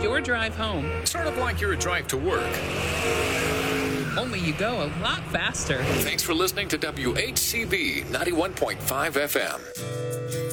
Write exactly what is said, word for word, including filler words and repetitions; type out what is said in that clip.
your drive home. Sort of like your drive to work. Only you go a lot faster. Thanks for listening to W H C B ninety-one point five F M.